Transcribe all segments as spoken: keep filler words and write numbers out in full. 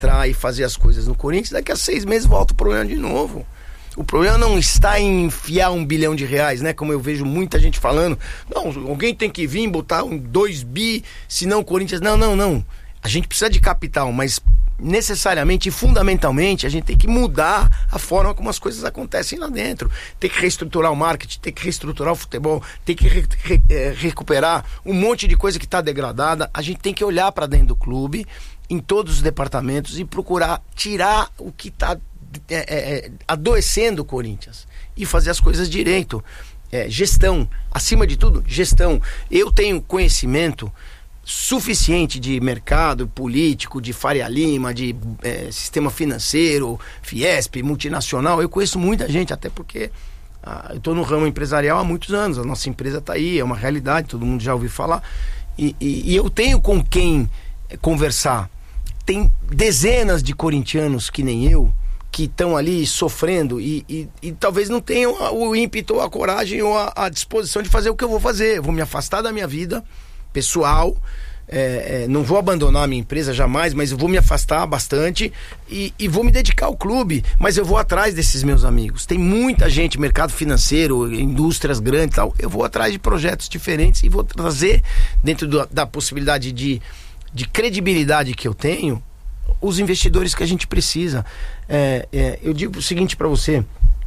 entrar e fazer as coisas no Corinthians, daqui a seis meses volta o problema de novo. O problema não está em enfiar um bilhão de reais, né? Como eu vejo muita gente falando. Não, alguém tem que vir botar um dois bi, senão o Corinthians... Não, não, não. A gente precisa de capital, mas necessariamente e fundamentalmente a gente tem que mudar a forma como as coisas acontecem lá dentro. Tem que reestruturar o marketing, tem que reestruturar o futebol, tem que re, re, é, recuperar um monte de coisa que está degradada. A gente tem que olhar para dentro do clube, em todos os departamentos, e procurar tirar o que está é, é, adoecendo o Corinthians e fazer as coisas direito. É, gestão, acima de tudo, gestão. Eu tenho conhecimento suficiente de mercado político, de Faria Lima, de é, sistema financeiro, Fiesp, multinacional. Eu conheço muita gente, até porque ah, eu estou no ramo empresarial há muitos anos. A nossa empresa está aí, é uma realidade, todo mundo já ouviu falar. E, e, e eu tenho com quem conversar. Tem dezenas de corintianos que nem eu, que estão ali sofrendo e, e, e talvez não tenham o ímpeto, a coragem ou a, a disposição de fazer o que eu vou fazer. Eu vou me afastar da minha vida pessoal, é, é, não vou abandonar a minha empresa jamais, mas eu vou me afastar bastante e, e vou me dedicar ao clube, mas eu vou atrás desses meus amigos. Tem muita gente, mercado financeiro, indústrias grandes e tal, eu vou atrás de projetos diferentes e vou trazer, dentro do, da possibilidade de, de credibilidade que eu tenho, os investidores que a gente precisa. É, é, eu digo o seguinte para você,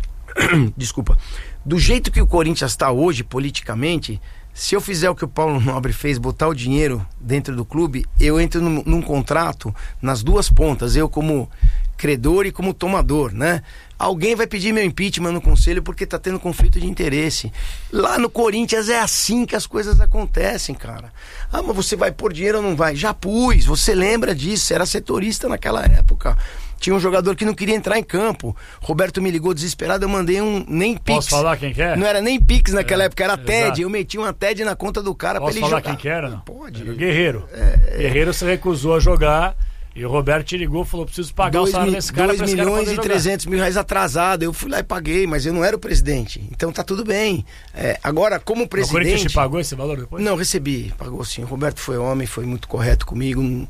desculpa, do jeito que o Corinthians está hoje politicamente, se eu fizer o que o Paulo Nobre fez, botar o dinheiro dentro do clube, eu entro num, num contrato nas duas pontas, eu como credor e como tomador, né? Alguém vai pedir meu impeachment no conselho porque tá tendo conflito de interesse. Lá no Corinthians é assim que as coisas acontecem, cara. Ah, mas você vai pôr dinheiro ou não vai? Já pus, você lembra disso, era setorista naquela época. Tinha um jogador que não queria entrar em campo. Roberto me ligou desesperado, eu mandei um nem Pix. Posso falar quem que é? Não era nem Pix naquela é, época, era exato. T E D. Eu meti uma T E D na conta do cara. Posso pra ele falar jogar. Quem que era? Não? Pode. Era o Guerreiro. É... Guerreiro se recusou a jogar e o Roberto te ligou e falou, preciso pagar o salário desse cara. dois milhões e trezentos mil reais atrasado. Eu fui lá e paguei, mas eu não era o presidente. Então tá tudo bem. É, agora, como presidente... O Corinthians te pagou esse valor depois? Não, recebi. Pagou sim. O Roberto foi homem, foi muito correto comigo.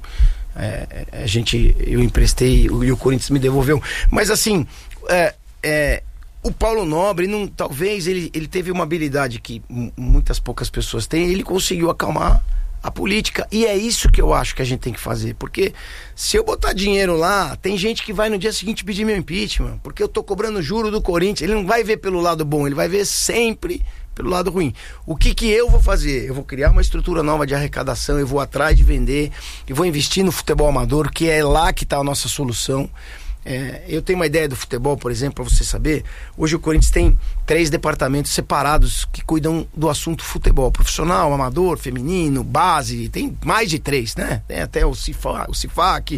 É, a gente, eu emprestei e o Corinthians me devolveu. Mas assim, é, é, o Paulo Nobre, não, talvez ele, ele teve uma habilidade que m- muitas poucas pessoas têm. Ele conseguiu acalmar a política, e é isso que eu acho que a gente tem que fazer, porque se eu botar dinheiro lá, tem gente que vai no dia seguinte pedir meu impeachment, porque eu tô cobrando juro do Corinthians. Ele não vai ver pelo lado bom, ele vai ver sempre pelo lado ruim. O que que eu vou fazer? Eu vou criar uma estrutura nova de arrecadação, eu vou atrás de vender, eu vou investir no futebol amador, que é lá que está a nossa solução. É, eu tenho uma ideia do futebol, por exemplo, para você saber. Hoje o Corinthians tem três departamentos separados que cuidam do assunto futebol: profissional, amador, feminino, base. Tem mais de três, né? Tem até o Cifa, o Cifac.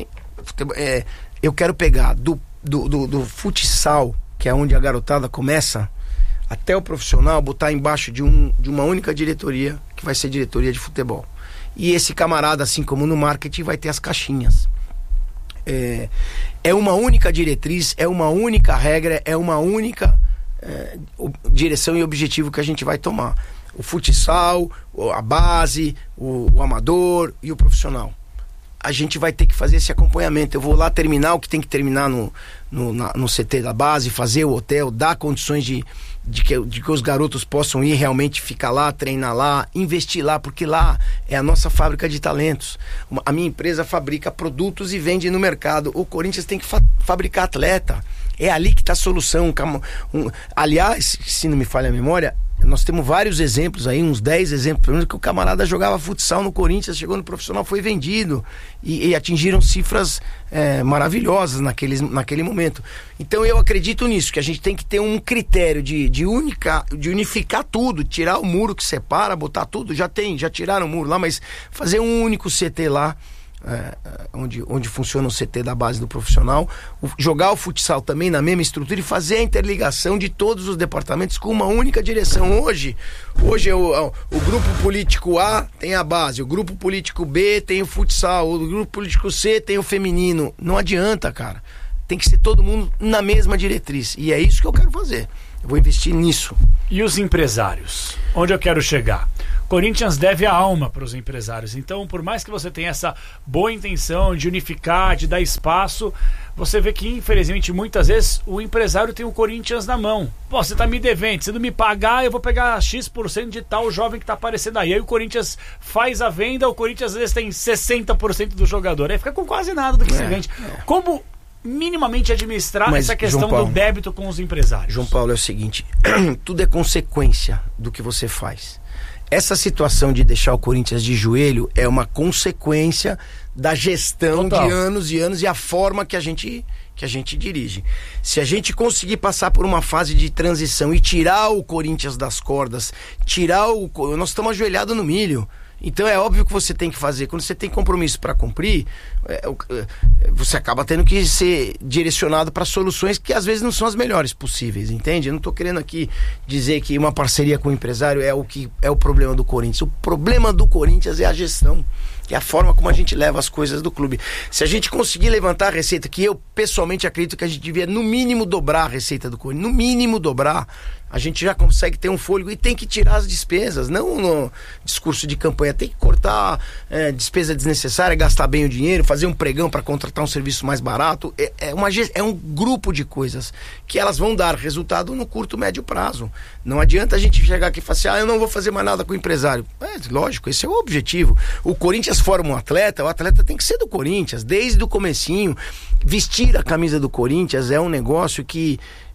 É, eu quero pegar do, do, do, do futsal, que é onde a garotada começa, até o profissional, botar embaixo de, um, de uma única diretoria, que vai ser diretoria de futebol. E esse camarada, assim como no marketing, vai ter as caixinhas. É, é uma única diretriz, é uma única regra, é uma única é, direção e objetivo que a gente vai tomar. O futsal, a base, o, o amador e o profissional. A gente vai ter que fazer esse acompanhamento. Eu vou lá terminar o que tem que terminar no, no, na, no C T da base, fazer o hotel, dar condições de, de, que, de que os garotos possam ir realmente ficar lá, treinar lá, investir lá, porque lá é a nossa fábrica de talentos. Uma, a minha empresa fabrica produtos e vende no mercado. O Corinthians tem que fa- fabricar atleta. É ali que está a solução. Um, um, aliás, se não me falha a memória, nós temos vários exemplos aí, uns dez exemplos, pelo menos, que o camarada jogava futsal no Corinthians, chegou no profissional, foi vendido e, e atingiram cifras é, maravilhosas naqueles, naquele momento. Então eu acredito nisso, que a gente tem que ter um critério de, de, única, de unificar tudo, tirar o muro que separa, botar tudo, já tem, já tiraram o muro lá, mas fazer um único C T lá, É, onde, onde funciona o C T da base do profissional, o, jogar o futsal também na mesma estrutura e fazer a interligação de todos os departamentos com uma única direção. Hoje, hoje é o, o, o grupo político A tem a base, o grupo político B tem o futsal, o grupo político C tem o feminino. Não adianta, cara. Tem que ser todo mundo na mesma diretriz. E é isso que eu quero fazer. Eu vou investir nisso. E os empresários? Onde eu quero chegar? Corinthians deve a alma para os empresários. Então, por mais que você tenha essa boa intenção de unificar, de dar espaço, você vê que, infelizmente, muitas vezes o empresário tem o Corinthians na mão. Pô, você tá me devendo, se não me pagar, eu vou pegar X por cento de tal jovem que tá aparecendo aí. Aí o Corinthians faz a venda, o Corinthians às vezes tem sessenta por cento do jogador. Aí fica com quase nada do que é, se vende. É. Como minimamente administrar Mas, essa questão Paulo, do débito com os empresários? João Paulo, é o seguinte, tudo é consequência do que você faz. Essa situação de deixar o Corinthians de joelho é uma consequência da gestão Total. de anos e anos e a forma que a gente que a gente dirige. Se a gente conseguir passar por uma fase de transição e tirar o Corinthians das cordas, tirar o... Nós estamos ajoelhados no milho. Então é óbvio que você tem que fazer. Quando você tem compromisso para cumprir, é, é, você acaba tendo que ser direcionado para soluções que às vezes não são as melhores possíveis, entende? Eu não estou querendo aqui dizer que uma parceria com o empresário é o que é o problema do Corinthians. O problema do Corinthians é a gestão, é a forma como a gente leva as coisas do clube. Se a gente conseguir levantar a receita, que eu pessoalmente acredito que a gente devia no mínimo dobrar a receita do Corinthians, no mínimo dobrar, a gente já consegue ter um fôlego e tem que tirar as despesas, não no discurso de campanha, tem que cortar é, despesa desnecessária, gastar bem o dinheiro, fazer um pregão para contratar um serviço mais barato, é, é, uma, é um grupo de coisas que elas vão dar resultado no curto, médio prazo. Não adianta a gente chegar aqui e falar assim, ah, eu não vou fazer mais nada com o empresário. É, lógico, esse é o objetivo. O Corinthians forma um atleta, o atleta tem que ser do Corinthians, desde o comecinho. Vestir a camisa do Corinthians é um negócio que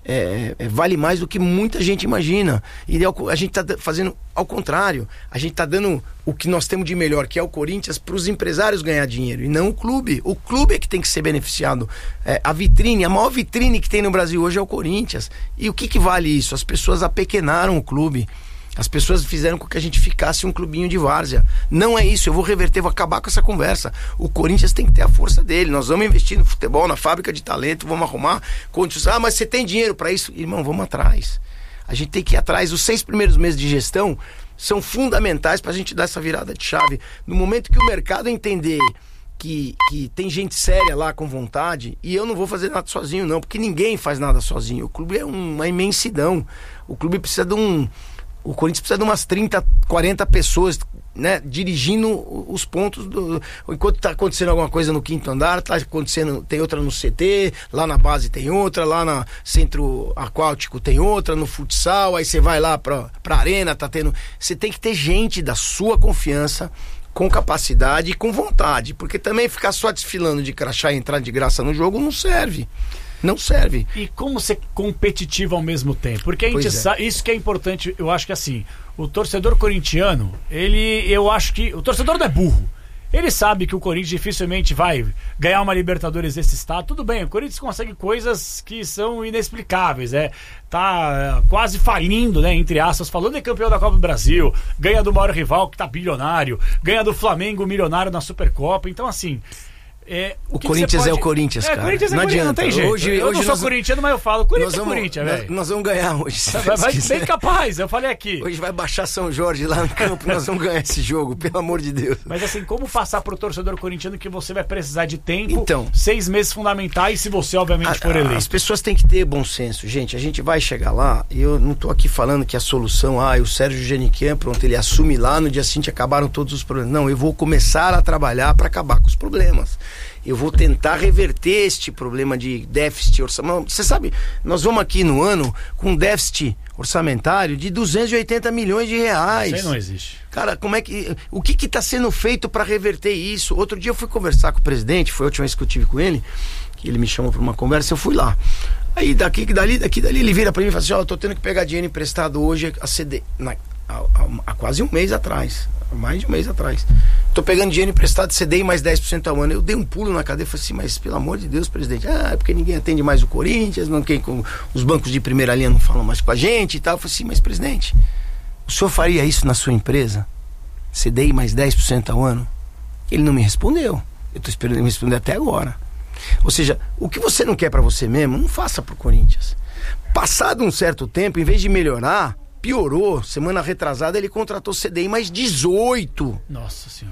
É, é, vale mais do que muita gente imagina. E a gente está fazendo ao contrário. A gente está dando o que nós temos de melhor, que é o Corinthians, para os empresários ganhar dinheiro e não o clube. O clube é que tem que ser beneficiado. É, a vitrine, a maior vitrine que tem no Brasil hoje é o Corinthians. E o que, que vale isso? As pessoas apequenaram o clube. As pessoas fizeram com que a gente ficasse um clubinho de várzea. Não é isso, eu vou reverter, vou acabar com essa conversa. O Corinthians tem que ter a força dele. Nós vamos investir no futebol, na fábrica de talento, vamos arrumar condições. Ah, mas você tem dinheiro para isso? Irmão, vamos atrás. A gente tem que ir atrás. Os seis primeiros meses de gestão são fundamentais para a gente dar essa virada de chave. No momento que o mercado entender que, que tem gente séria lá com vontade, e eu não vou fazer nada sozinho não, porque ninguém faz nada sozinho. O clube é uma imensidão. O clube precisa de um... O Corinthians precisa de umas trinta, quarenta pessoas, né, dirigindo os pontos do... Enquanto está acontecendo alguma coisa no quinto andar, tá acontecendo, tem outra no C T, lá na base tem outra, lá no centro aquático tem outra, no futsal, aí você vai lá pra, pra arena, tá tendo... Você tem que ter gente da sua confiança, com capacidade e com vontade, porque também ficar só desfilando de crachá e entrar de graça no jogo não serve. Não serve. E como ser competitivo ao mesmo tempo? Porque a gente sabe, isso que é importante, eu acho que assim, o torcedor corintiano, ele, eu acho que, o torcedor não é burro. Ele sabe que o Corinthians dificilmente vai ganhar uma Libertadores desse estado. Tudo bem, o Corinthians consegue coisas que são inexplicáveis, é, tá quase falindo, né, entre aspas, falando é campeão da Copa do Brasil, ganha do maior rival que tá bilionário, ganha do Flamengo milionário na Supercopa, então assim... É, o, o Corinthians pode... é o Corinthians, cara. É, Corinthians é não Corinthians, adianta. Não tem jeito. Hoje, eu hoje não nós... sou corintiano, mas eu falo Corinthians vamos, é Corinthians, nós, velho. Nós vamos ganhar hoje. Vai, vai bem capaz, eu falei aqui. Hoje vai baixar São Jorge lá no campo, nós vamos ganhar esse jogo, pelo amor de Deus. Mas assim, como passar pro torcedor corintiano que você vai precisar de tempo, então, seis meses fundamentais, se você obviamente a, for eleito? As pessoas têm que ter bom senso, gente. A gente vai chegar lá, e eu não tô aqui falando que a solução, ah, o Sérgio Geniquem, pronto, ele assume lá, no dia seguinte acabaram todos os problemas. Não, eu vou começar a trabalhar para acabar com os problemas. Eu vou tentar reverter este problema de déficit orçamentário. Você sabe, nós vamos aqui no ano com um déficit orçamentário de duzentos e oitenta milhões de reais. Isso aí não existe. Cara, como é que... O que que está sendo feito para reverter isso? Outro dia eu fui conversar com o presidente, foi a última vez que eu tive com ele, que ele me chamou para uma conversa, eu fui lá. Aí daqui, dali, daqui, dali, ele vira para mim e fala assim, ó, oh, eu tô tendo que pegar dinheiro emprestado hoje a C D... Na, há, há, há quase um mês atrás. Mais de um mês atrás. Tô pegando dinheiro emprestado, C D I mais dez por cento ao ano. Eu dei um pulo na cadeia e falei assim, mas pelo amor de Deus, presidente, ah, é porque ninguém atende mais o Corinthians, não, quem, com, os bancos de primeira linha não falam mais com a gente e tal. Eu falei assim, mas presidente, o senhor faria isso na sua empresa? C D I mais dez por cento ao ano? Ele não me respondeu. Eu tô esperando ele me responder até agora. Ou seja, o que você não quer pra você mesmo, não faça pro Corinthians. Passado um certo tempo, em vez de melhorar, piorou. Semana retrasada ele contratou C D I mais dezoito. Nossa senhora.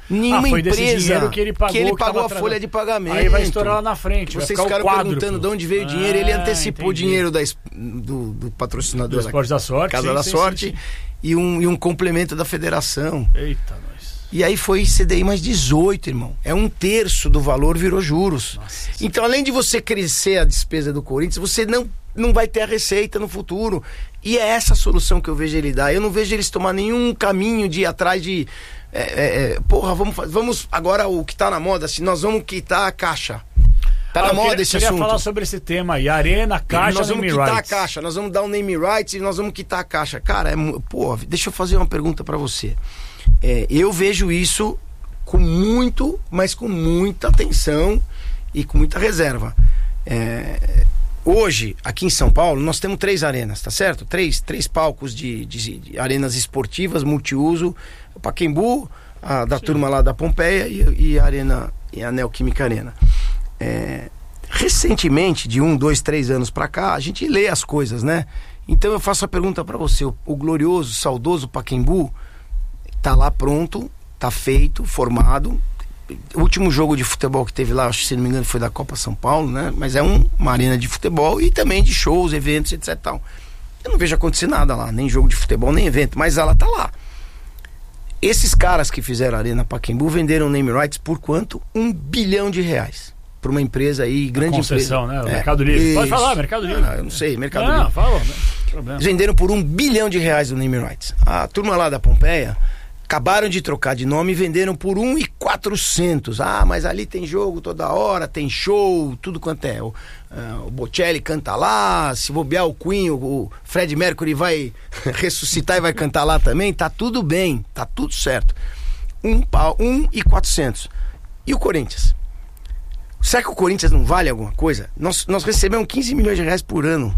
Nenhuma ah, foi empresa desse dinheiro que ele pagou, que ele que pagou a tava folha de pagamento. Aí vai estourar lá na frente. Vocês vai ficar ficaram o quádruplo. perguntando de onde veio o dinheiro. Ele antecipou o entendi. dinheiro da, do, do patrocinador do Esporte da Sorte, Casa sim, da sim, Sorte sim, sim. E, um, e um complemento da federação. Eita, nós. E aí foi C D I mais dezoito, irmão. É um terço do valor virou juros. Nossa. Então, além de você crescer a despesa do Corinthians, você não, não vai ter a receita no futuro. E é essa a solução que eu vejo ele dar. Eu não vejo eles tomar nenhum caminho de ir atrás de... É, é, é, porra, vamos, vamos agora o que tá na moda, assim, nós vamos quitar a caixa. Tá ah, na moda queria, esse queria assunto. falar sobre esse tema aí, Arena, Caixa, nós vamos name quitar rights. a caixa, nós vamos dar um name rights e nós vamos quitar a caixa. Cara, é, pô, deixa eu fazer uma pergunta pra você. É, eu vejo isso com muito, mas com muita atenção e com muita reserva. É, hoje, aqui em São Paulo, nós temos três arenas, tá certo? Três, três palcos de, de, de arenas esportivas, multiuso, o Pacaembu, a da Sim. turma lá da Pompeia e, e a Arena, e a Neoquímica Arena. É, recentemente, de um, dois, três anos pra cá, a gente lê as coisas, né? Então eu faço a pergunta pra você, o, o glorioso, saudoso Pacaembu tá lá pronto, tá feito, formado. O último jogo de futebol que teve lá, acho que se não me engano foi da Copa São Paulo, né? Mas é um, uma arena de futebol e também de shows, eventos, etc e tal. Eu não vejo acontecer nada lá, nem jogo de futebol, nem evento, mas ela tá lá. Esses caras que fizeram a Arena Pacaembu venderam name rights por quanto? Um bilhão de reais. Para uma empresa aí, grande concessão, empresa. né? O é, Mercado Livre. Isso. Pode falar, Mercado Livre. Ah, eu não sei, Mercado não, Livre. Fala, não, problema. Eles venderam por um bilhão de reais o name rights. A turma lá da Pompeia acabaram de trocar de nome e venderam por um e quatrocentos. Ah, mas ali tem jogo toda hora, tem show, tudo quanto é. O, uh, o Bocelli canta lá, se bobear o Queen, o, o Fred Mercury vai ressuscitar e vai cantar lá também, tá tudo bem, tá tudo certo. Um pau, um e quatrocentos. E o Corinthians? Será que o Corinthians não vale alguma coisa? Nós, nós recebemos quinze milhões de reais por ano.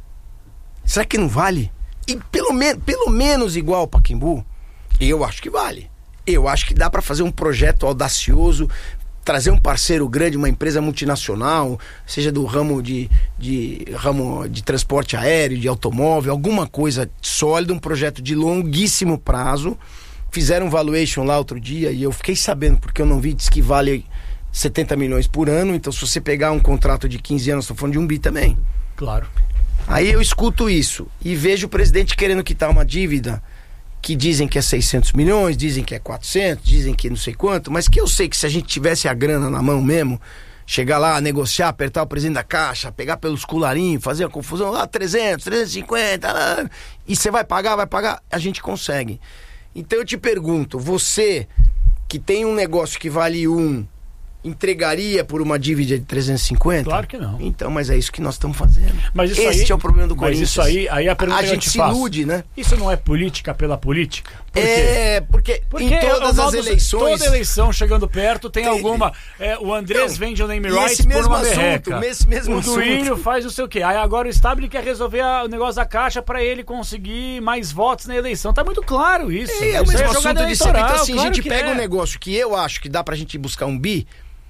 Será que não vale? E pelo, me, pelo menos igual ao Pacaembu? Eu acho que vale. Eu acho que dá para fazer um projeto audacioso, trazer um parceiro grande, uma empresa multinacional, seja do ramo de, de, ramo de transporte aéreo, de automóvel, alguma coisa sólida, um projeto de longuíssimo prazo. Fizeram um valuation lá outro dia e eu fiquei sabendo, porque eu não vi, diz que vale setenta milhões por ano. Então se você pegar um contrato de quinze anos, estou falando de um bi também. Claro. Aí eu escuto isso e vejo o presidente querendo quitar uma dívida que dizem que é seiscentos milhões, dizem que é quatrocentos, dizem que não sei quanto, mas que eu sei que se a gente tivesse a grana na mão mesmo, chegar lá, negociar, apertar o presidente da Caixa, pegar pelos colarinhos, fazer a confusão, lá trezentos, trezentos e cinquenta, lá, e você vai pagar, vai pagar, a gente consegue. Então eu te pergunto, você que tem um negócio que vale um, entregaria por uma dívida de trezentos e cinquenta? Claro que não. Então, mas é isso que nós estamos fazendo. Mas isso Esse aí, é o problema do Corinthians. Mas isso aí, aí a pergunta a que eu gente te se faço, ilude, né? Isso não é política pela política? Por é, quê? porque, porque em todas é as eleições... Toda eleição chegando perto tem, tem alguma... É, o Andrés então, vende o name e rights esse por mesmo uma assunto, berreca. esse mesmo o Duílio assunto. faz não sei o quê. Aí agora o Stabile quer resolver a, o negócio da Caixa para ele conseguir mais votos na eleição. Tá muito claro isso. É, é o Isso mesmo é jogada assunto de sempre. Então assim, claro a gente que pega é. um negócio que eu acho que dá pra gente buscar um bi...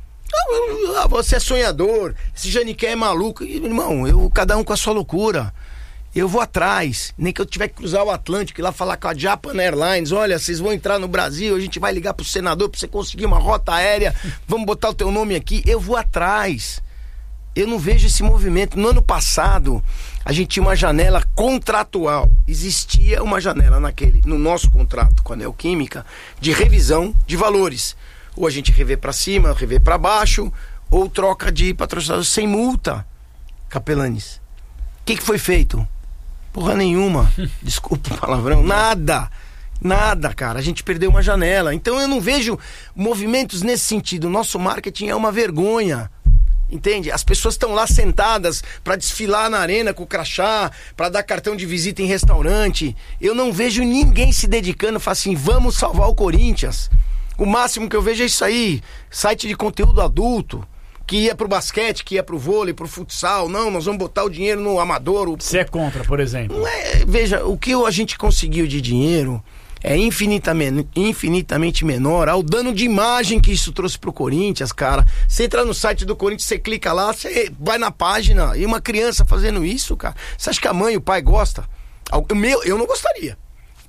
Ah, você é sonhador, esse Janiquer é maluco. Irmão, eu, cada um com a sua loucura. Eu vou atrás, nem que eu tiver que cruzar o Atlântico e lá falar com a Japan Airlines. Olha, vocês vão entrar no Brasil, a gente vai ligar pro senador pra você conseguir uma rota aérea, vamos botar o teu nome aqui. Eu vou atrás. Eu não vejo esse movimento. No ano passado, a gente tinha uma janela contratual. Existia uma janela naquele, no nosso contrato com a Neoquímica de revisão de valores. Ou a gente revê pra cima, revê pra baixo, ou troca de patrocinador sem multa. Capelanes, o que, que foi feito? Porra nenhuma. Desculpa o palavrão. Nada. Nada, cara. A gente perdeu uma janela. Então eu não vejo movimentos nesse sentido. O nosso marketing é uma vergonha. Entende? As pessoas estão lá sentadas pra desfilar na arena com o crachá, pra dar cartão de visita em restaurante. Eu não vejo ninguém se dedicando, falar assim, vamos salvar o Corinthians. O máximo que eu vejo é isso aí, site de conteúdo adulto, que ia pro basquete, que ia pro vôlei, pro futsal. Não, nós vamos botar o dinheiro no amador. O... Você é contra, por exemplo? É, veja, o que a gente conseguiu de dinheiro é infinitamente, infinitamente menor ao dano de imagem que isso trouxe pro Corinthians, cara. Você entra no site do Corinthians, você clica lá, você vai na página, e uma criança fazendo isso, cara. Você acha que a mãe e o pai gostam? O meu, eu não gostaria.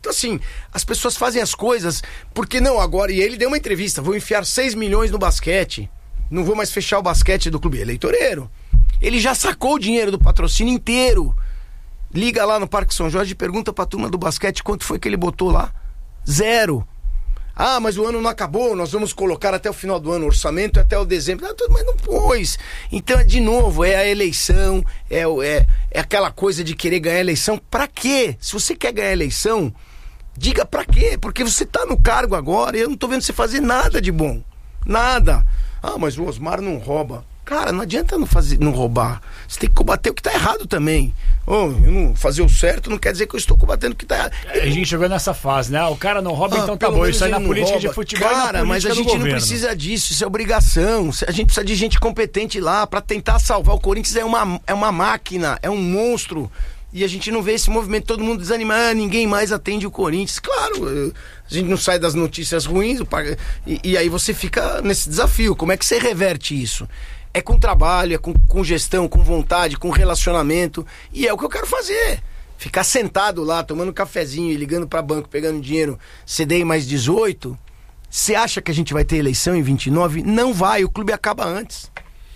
Então, assim, as pessoas fazem as coisas porque não, agora, e ele deu uma entrevista, vou enfiar seis milhões no basquete, não vou mais fechar o basquete do clube eleitoreiro. Ele já sacou o dinheiro do patrocínio inteiro. Liga lá no Parque São Jorge e pergunta pra turma do basquete quanto foi que ele botou lá. Zero. Ah, mas o ano não acabou, nós vamos colocar até o final do ano o orçamento, até o dezembro. Ah, mas não pôs. Então, de novo, é a eleição, é, é, é aquela coisa de querer ganhar a eleição. Pra quê? Se você quer ganhar a eleição, diga pra quê? Porque você tá no cargo agora e eu não tô vendo você fazer nada de bom. Nada. Ah, mas o Osmar não rouba. Cara, não adianta não, fazer, não roubar. Você tem que combater o que tá errado também. Oh, eu não fazer o certo não quer dizer que eu estou combatendo o que tá errado. A gente chegou nessa fase, né? O cara não rouba, ah, então tá bom. Isso aí na política rouba. de futebol. Cara, mas a gente não precisa disso. Isso é obrigação. A gente precisa de gente competente lá pra tentar salvar. O Corinthians é uma, é uma máquina, é um monstro. E a gente não vê esse movimento, todo mundo desanimado, ah, ninguém mais atende o Corinthians. Claro, a gente não sai das notícias ruins, e, e aí você fica nesse desafio. Como é que você reverte isso? É com trabalho, é com, com gestão, com vontade, com relacionamento. E é o que eu quero fazer. Ficar sentado lá, tomando um cafezinho e ligando para banco, pegando dinheiro, C D I mais dezoito. Você acha que a gente vai ter eleição em vinte e nove? Não vai, o clube acaba antes.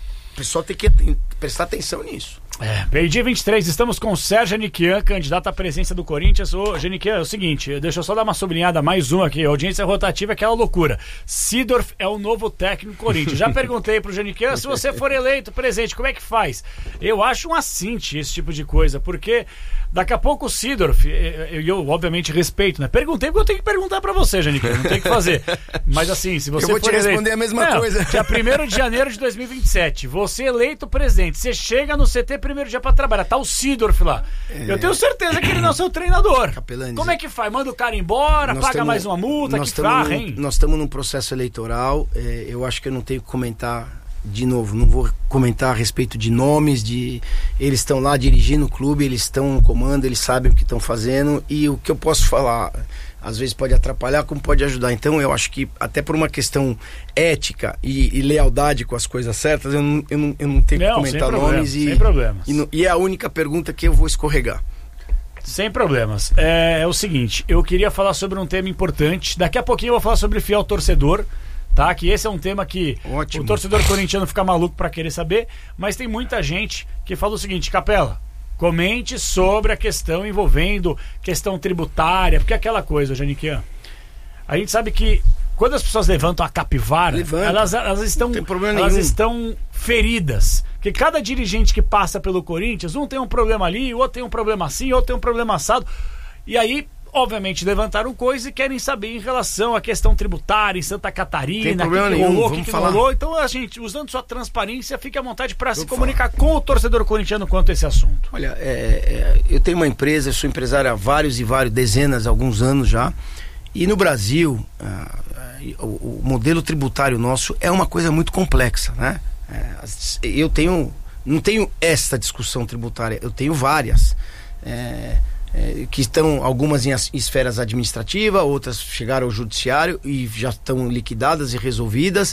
O pessoal tem que prestar atenção nisso. É, meio-dia vinte e três, estamos com o Sérgio Aniquian, candidato à presidência do Corinthians. Ô, Aniquian, é o seguinte, deixa eu só dar uma sublinhada, mais uma aqui, a audiência rotativa é aquela loucura. Seedorf é o novo técnico do Corinthians. Já perguntei pro Aniquian, se você for eleito presidente, como é que faz? Eu acho um assinte esse tipo de coisa, porque daqui a pouco o Seedorf, eu, eu obviamente respeito, né? Perguntei porque eu tenho que perguntar pra você, Aniquian, não tem o que fazer. Mas assim, se você for eu vou te eleito, responder a mesma não, coisa. Dia primeiro de janeiro de dois mil e vinte e sete, você eleito presidente, você chega no C T primeiro dia pra trabalhar, tá o Seedorf lá. É... Eu tenho certeza que ele não é o seu treinador. Capelanes, como é que faz? Manda o cara embora, paga tamo, mais uma multa, que farra, hein? Nós estamos num processo eleitoral, é, eu acho que eu não tenho que comentar de novo, não vou comentar a respeito de nomes, de eles estão lá dirigindo o clube, eles estão no comando, eles sabem o que estão fazendo, e o que eu posso falar às vezes pode atrapalhar como pode ajudar. Então eu acho que até por uma questão ética e, e lealdade com as coisas certas, eu não, eu não, eu não tenho não, que comentar sem nomes sem e, problemas. E, no, e é a única pergunta que eu vou escorregar. Sem problemas. É, é o seguinte, eu queria falar sobre um tema importante. Daqui a pouquinho eu vou falar sobre fiel torcedor, tá? Que esse é um tema que Ótimo. o torcedor corintiano fica maluco pra querer saber, mas tem muita gente que fala o seguinte, Capela, comente sobre a questão envolvendo questão tributária, porque é aquela coisa, Janiquian, a gente sabe que quando as pessoas levantam a capivara, elas, elas, estão, elas estão feridas. Porque cada dirigente que passa pelo Corinthians, um tem um problema ali, o outro tem um problema assim, o outro tem um problema assado. E aí, obviamente, levantaram coisas e querem saber em relação à questão tributária em Santa Catarina, o que, que rolou, o que, que não rolou. Então, a gente, usando sua transparência, fique à vontade para se comunicar falar. com o torcedor corintiano quanto a esse assunto. Olha, é, é, eu tenho uma empresa, eu sou empresário há vários e vários, dezenas, alguns anos já. E no Brasil, ah, o, o modelo tributário nosso é uma coisa muito complexa, né? É, eu tenho, não tenho esta discussão tributária, eu tenho várias. É, É, que estão algumas em esferas administrativas, outras chegaram ao judiciário e já estão liquidadas e resolvidas,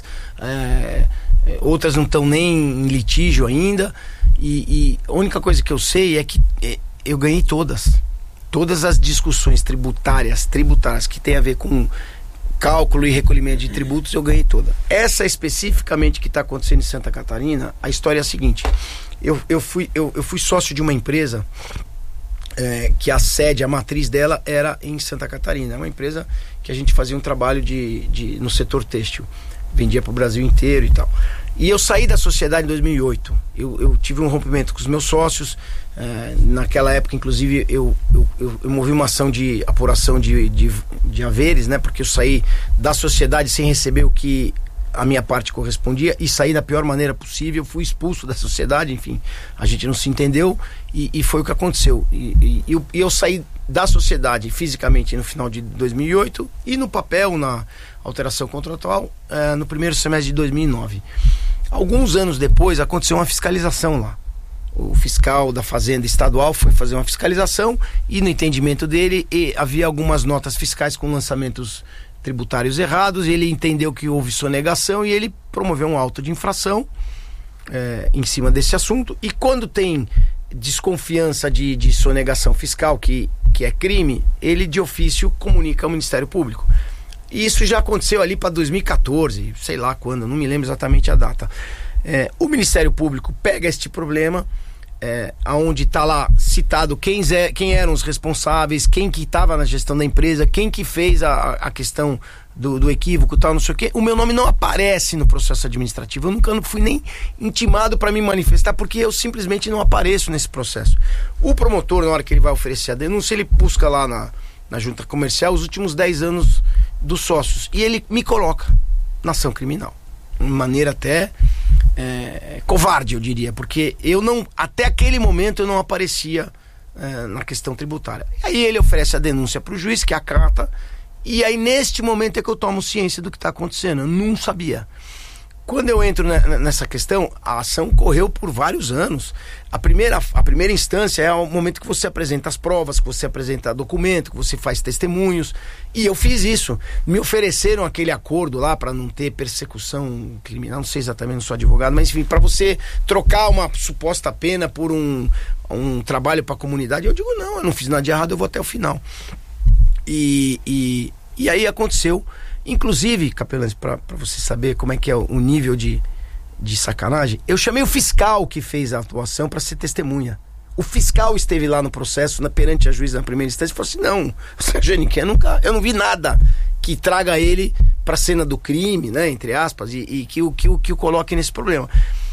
é, é, outras não estão nem em litígio ainda, e, e a única coisa que eu sei é que é, eu ganhei todas todas as discussões tributárias tributárias que tem a ver com cálculo e recolhimento de tributos, eu ganhei toda. Essa especificamente que está acontecendo em Santa Catarina, a história é a seguinte, eu, eu, fui, eu, eu fui sócio de uma empresa É, que a sede, a matriz dela era em Santa Catarina. É uma empresa que a gente fazia um trabalho de, de, no setor têxtil, vendia para o Brasil inteiro e tal. E eu saí da sociedade em dois mil e oito. Eu, eu tive um rompimento com os meus sócios. É, naquela época, inclusive, eu, eu, eu, eu movi uma ação de apuração de, de, de haveres, né? Porque eu saí da sociedade sem receber o que a minha parte correspondia e saí da pior maneira possível, fui expulso da sociedade, enfim, a gente não se entendeu e, e foi o que aconteceu. E, e, e eu, eu saí da sociedade fisicamente no final de dois mil e oito e no papel, na alteração contratual, uh, no primeiro semestre de dois mil e nove. Alguns anos depois aconteceu uma fiscalização lá. O fiscal da Fazenda Estadual foi fazer uma fiscalização e no entendimento dele e havia algumas notas fiscais com lançamentos tributários errados, ele entendeu que houve sonegação e ele promoveu um auto de infração é, em cima desse assunto. E quando tem desconfiança de, de sonegação fiscal, que que é crime, ele de ofício comunica ao Ministério Público. E isso já aconteceu ali para dois mil e quatorze, sei lá quando, não me lembro exatamente a data. É, o Ministério Público pega este problema, é, onde está lá citado quem, é, quem eram os responsáveis, quem que estava na gestão da empresa, quem que fez a, a questão do, do equívoco, tal, não sei o quê. O meu nome não aparece no processo administrativo. Eu nunca fui nem intimado para me manifestar, porque eu simplesmente não apareço nesse processo. O promotor, na hora que ele vai oferecer a denúncia, ele busca lá na, na junta comercial os últimos dez anos dos sócios, e ele me coloca na ação criminal, de maneira até é, covarde, eu diria, porque eu não, até aquele momento eu não aparecia é, na questão tributária. Aí ele oferece a denúncia para o juiz, que acata, e aí neste momento é que eu tomo ciência do que está acontecendo. Eu não sabia. Quando eu entro nessa questão, a ação correu por vários anos. A primeira, a primeira instância é o momento que você apresenta as provas, que você apresenta documento, que você faz testemunhos. E eu fiz isso. Me ofereceram aquele acordo lá para não ter persecução criminal, não sei exatamente, não sou advogado, mas enfim, para você trocar uma suposta pena por um, um trabalho para a comunidade. Eu digo, não, eu não fiz nada de errado, eu vou até o final. E, e, e aí aconteceu. Inclusive, Capelães, para você saber como é que é o nível de, de sacanagem, eu chamei o fiscal que fez a atuação para ser testemunha. O fiscal esteve lá no processo, na, perante a juíza na primeira instância, e falou assim, não, o Sérgio Henrique, nunca, eu não vi nada que traga ele para a cena do crime, né, entre aspas, e, e que, o, que, o, que o coloque nesse problema.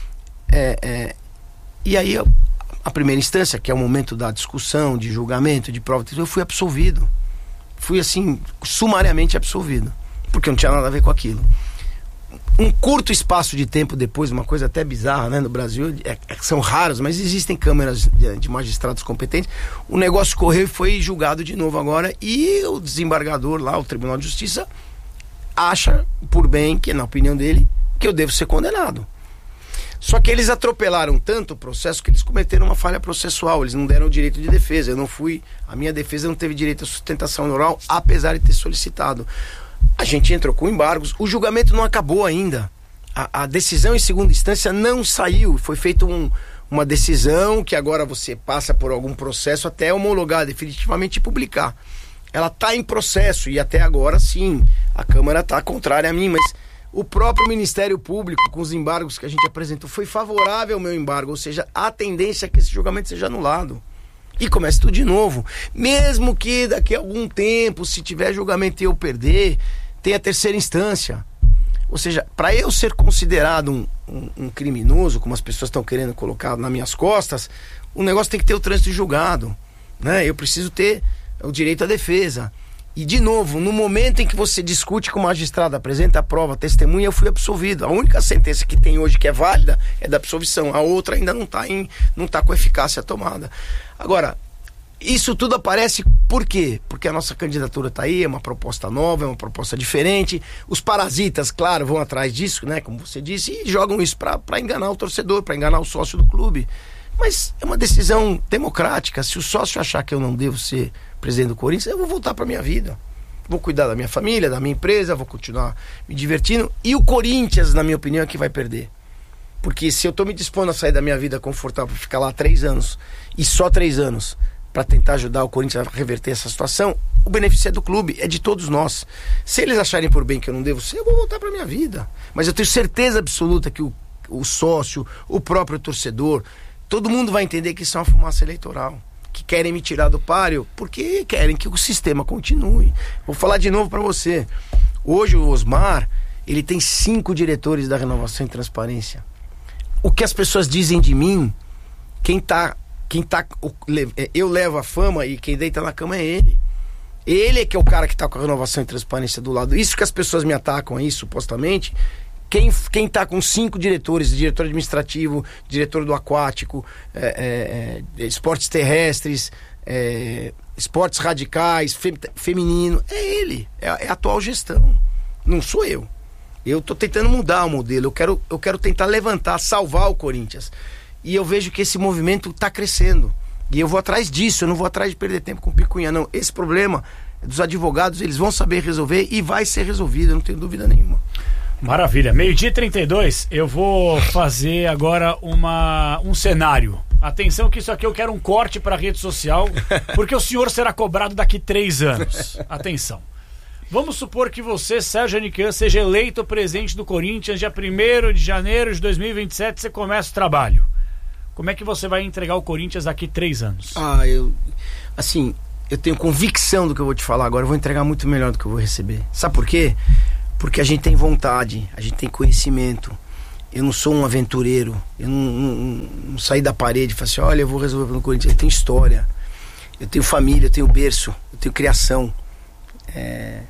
É, é, e aí, eu, a primeira instância, que é o momento da discussão, de julgamento, de prova, eu fui absolvido. Fui, assim, sumariamente absolvido, porque não tinha nada a ver com aquilo. Um curto espaço de tempo depois, uma coisa até bizarra, né, no Brasil, é, é, são raros, mas existem câmeras de, de magistrados competentes. O negócio correu e foi julgado de novo agora, e o desembargador lá, o Tribunal de Justiça, acha por bem, que na opinião dele, que eu devo ser condenado. Só que eles atropelaram tanto o processo que eles cometeram uma falha processual. Eles não deram o direito de defesa. Eu não fui, a minha defesa não teve direito à sustentação oral, apesar de ter solicitado. A gente entrou com embargos, o julgamento não acabou ainda. A, a decisão em segunda instância não saiu. Foi feita um, uma decisão que agora você passa por algum processo até homologar definitivamente e publicar. Ela está em processo e até agora sim, a Câmara está contrária a mim, mas o próprio Ministério Público, com os embargos que a gente apresentou, foi favorável ao meu embargo, ou seja, a tendência é que esse julgamento seja anulado. E comece tudo de novo. Mesmo que daqui a algum tempo, se tiver julgamento e eu perder, tenha terceira instância. Ou seja, para eu ser considerado um, um, um criminoso, como as pessoas estão querendo colocar nas minhas costas, o negócio tem que ter o trânsito julgado, né? Eu preciso ter o direito à defesa. E, de novo, no momento em que você discute com o magistrado, apresenta a prova, testemunha, eu fui absolvido. A única sentença que tem hoje que é válida é da absolvição. A outra ainda não está não tá com eficácia tomada. Agora, isso tudo aparece por quê? Porque a nossa candidatura está aí, é uma proposta nova, é uma proposta diferente. Os parasitas, claro, vão atrás disso, né, como você disse, e jogam isso para enganar o torcedor, para enganar o sócio do clube. Mas é uma decisão democrática. Se o sócio achar que eu não devo ser presidente do Corinthians, eu vou voltar para minha vida. Vou cuidar da minha família, da minha empresa, vou continuar me divertindo. E o Corinthians, na minha opinião, é que vai perder. Porque se eu estou me dispondo a sair da minha vida confortável para ficar lá três anos, e só três anos, para tentar ajudar o Corinthians a reverter essa situação, o benefício é do clube, é de todos nós. Se eles acharem por bem que eu não devo ser, eu vou voltar para minha vida. Mas eu tenho certeza absoluta que o, o sócio, o próprio torcedor, todo mundo vai entender que isso é uma fumaça eleitoral, que querem me tirar do páreo porque querem que o sistema continue. Vou falar de novo para você. Hoje o Osmar, ele tem cinco diretores da Renovação e Transparência. O que as pessoas dizem de mim, quem tá, quem tá, eu levo a fama e quem deita na cama é ele. Ele é que é o cara que tá com a Renovação e Transparência do lado. Isso que as pessoas me atacam aí, supostamente. Quem, quem tá com cinco diretores, diretor administrativo, diretor do aquático, é, é, é, esportes terrestres, é, esportes radicais, fem, feminino, é ele, é, é a atual gestão, não sou eu. Eu tô tentando mudar o modelo, eu quero, eu quero tentar levantar, salvar o Corinthians. E eu vejo que esse movimento tá crescendo. E eu vou atrás disso, eu não vou atrás de perder tempo com picuinha, não. Esse problema dos advogados, eles vão saber resolver e vai ser resolvido, eu não tenho dúvida nenhuma. Maravilha. Meio-dia e trinta e dois, eu vou fazer agora uma, um cenário Atenção que isso aqui eu quero um corte para a rede social, porque o senhor será cobrado daqui três anos. Atenção. Vamos supor que você, Sérgio Anican, seja eleito presidente do Corinthians dia primeiro de janeiro de dois mil e vinte e sete, você começa o trabalho. Como é que você vai entregar o Corinthians daqui três anos? Ah, eu... Assim, eu tenho convicção do que eu vou te falar agora, eu vou entregar muito melhor do que eu vou receber. Sabe por quê? Porque a gente tem vontade, a gente tem conhecimento. Eu não sou um aventureiro, eu não, não, não saí da parede e falei assim, olha, eu vou resolver pelo Corinthians. Eu tenho história, eu tenho família, eu tenho berço, eu tenho criação. É...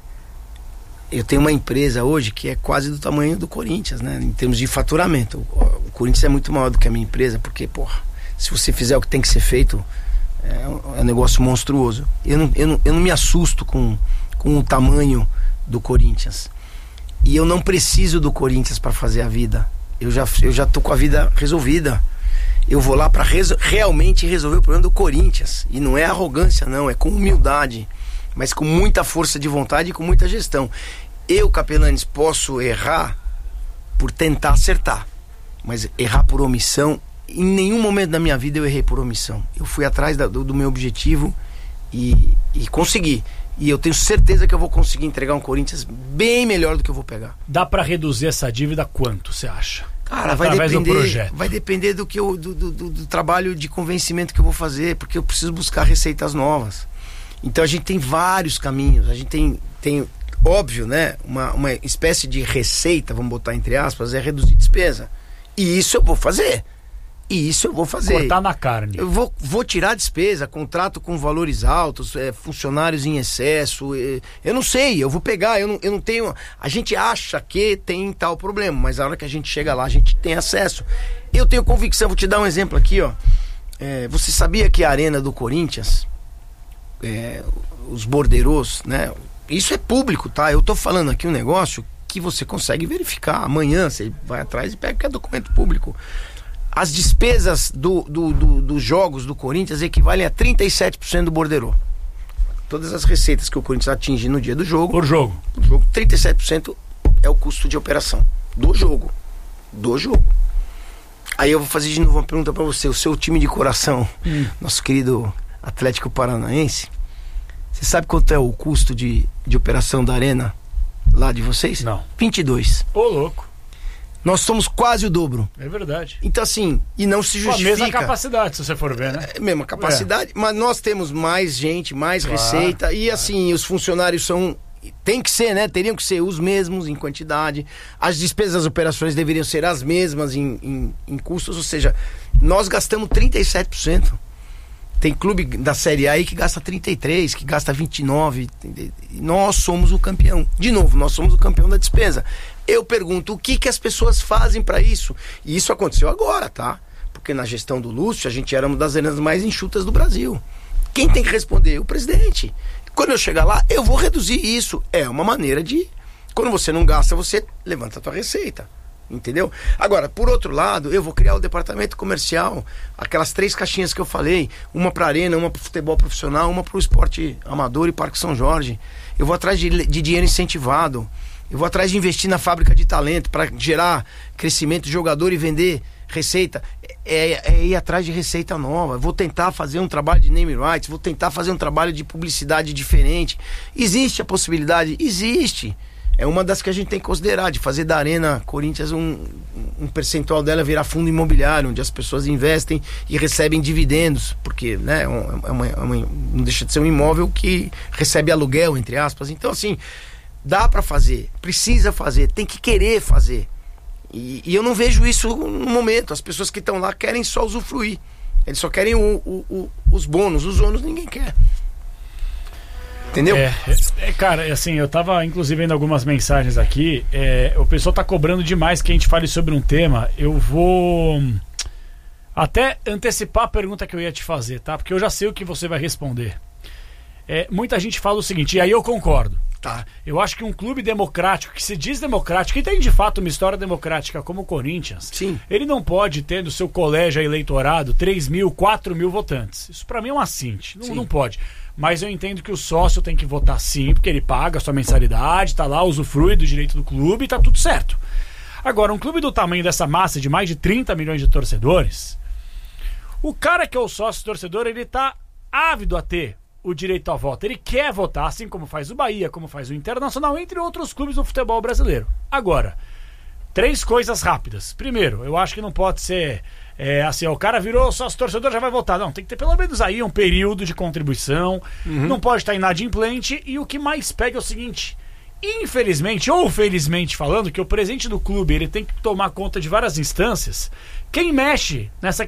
Eu tenho uma empresa hoje que é quase do tamanho do Corinthians, né? Em termos de faturamento. O, o Corinthians é muito maior do que a minha empresa, porque, porra, se você fizer o que tem que ser feito, é um, é um negócio monstruoso. Eu não, eu, não, eu não me assusto com, com o tamanho do Corinthians. E eu não preciso do Corinthians para fazer a vida. Eu já, eu já tô com a vida resolvida. Eu vou lá para reso- realmente resolver o problema do Corinthians. E não é arrogância, não. É com humildade. Mas com muita força de vontade e com muita gestão. Eu, Capelanes, posso errar por tentar acertar. Mas errar por omissão, em nenhum momento da minha vida eu errei por omissão. Eu fui atrás da, do, do meu objetivo e, e consegui. E eu tenho certeza que eu vou conseguir entregar um Corinthians bem melhor do que eu vou pegar. Dá para reduzir essa dívida quanto, você acha? Cara, vai depender, vai depender do, que eu, do, do, do, do trabalho de convencimento que eu vou fazer, porque eu preciso buscar receitas novas. Então a gente tem vários caminhos, a gente tem, tem óbvio, né, uma, uma espécie de receita, vamos botar entre aspas, é reduzir despesa. E isso eu vou fazer. E isso eu vou fazer. Cortar na carne. Eu vou, vou tirar despesa, contrato com valores altos, é, funcionários em excesso. É, eu não sei, eu vou pegar, eu não, eu não tenho. A gente acha que tem tal problema, mas a hora que a gente chega lá, a gente tem acesso. Eu tenho convicção, vou te dar um exemplo aqui, ó. É, você sabia que a arena do Corinthians, é, os borderôs, né? Isso é público, tá? Eu tô falando aqui um negócio que você consegue verificar. Amanhã você vai atrás e pega que é documento público. As despesas do, do, do, dos jogos do Corinthians equivalem a trinta e sete por cento do borderô. Todas as receitas que o Corinthians atinge no dia do jogo. Por jogo. Do jogo, trinta e sete por cento é o custo de operação do jogo. Do jogo. Aí eu vou fazer de novo uma pergunta pra você. O seu time de coração, hum. nosso querido Atlético Paranaense, você sabe quanto é o custo de, de operação da arena lá de vocês? Não. vinte e dois. Ô, louco. Nós somos quase o dobro. É verdade. Então assim, e não se justifica. A mesma capacidade, se você for ver, né? É a mesma capacidade, é. Mas nós temos mais gente, mais claro, receita. E claro. assim, os funcionários são... Tem que ser, né? Teriam que ser os mesmos em quantidade. As despesas das operações deveriam ser as mesmas em, em, em custos. Ou seja, nós gastamos trinta e sete por cento. Tem clube da Série A aí que gasta trinta e três por cento, que gasta vinte e nove por cento. Nós somos o campeão. De novo, nós somos o campeão da despesa. Eu pergunto, o que, que as pessoas fazem para isso? E isso aconteceu agora, tá? Porque na gestão do Lúcio, a gente era uma das arenas mais enxutas do Brasil. Quem tem que responder? O presidente. Quando eu chegar lá, eu vou reduzir isso. É uma maneira de... Quando você não gasta, você levanta a tua receita. Entendeu? Agora, por outro lado, eu vou criar o departamento comercial, aquelas três caixinhas que eu falei, uma para arena, uma para futebol profissional, uma para o esporte amador e Parque São Jorge. Eu vou atrás de, de dinheiro incentivado, eu vou atrás de investir na fábrica de talento para gerar crescimento de jogador e vender receita. É, é ir atrás de receita nova. Vou tentar fazer um trabalho de name rights, vou tentar fazer um trabalho de publicidade diferente. Existe a possibilidade? Existe. É uma das que a gente tem que considerar, de fazer da Arena Corinthians um, um percentual dela virar fundo imobiliário, onde as pessoas investem e recebem dividendos, porque, né, é uma, é uma, não deixa de ser um imóvel que recebe aluguel, entre aspas. Então, assim, dá para fazer, precisa fazer, tem que querer fazer. E, e eu não vejo isso no momento. As pessoas que estão lá querem só usufruir. Eles só querem o, o, o, os bônus, os ônus ninguém quer. Entendeu? É, é, cara, assim, eu tava inclusive vendo algumas mensagens aqui. É, o pessoal tá cobrando demais que a gente fale sobre um tema. Eu vou até antecipar a pergunta que eu ia te fazer, tá? Porque eu já sei o que você vai responder. É, muita gente fala o seguinte, e aí eu concordo. Tá. Eu acho que um clube democrático, que se diz democrático, que tem de fato uma história democrática como o Corinthians, sim, ele não pode ter no seu colégio eleitorado três mil, quatro mil votantes. Isso pra mim é um assinte. Não, não pode. Mas eu entendo que o sócio tem que votar sim, porque ele paga a sua mensalidade, tá lá, usufrui do direito do clube e tá tudo certo. Agora, um clube do tamanho dessa massa de mais de trinta milhões de torcedores, O cara que é o sócio torcedor, ele tá ávido a ter o direito ao voto. Ele quer votar, assim como faz o Bahia, como faz o Internacional, entre outros clubes do futebol brasileiro. Agora, três coisas rápidas. Primeiro, eu acho que não pode ser é, assim, ó, o cara virou sócio torcedor, já vai votar. Não, tem que ter pelo menos aí um período de contribuição, uhum. Não pode estar inadimplente, e o que mais pega é o seguinte: infelizmente ou felizmente falando, que o presidente do clube ele tem que tomar conta de várias instâncias. Quem mexe nessa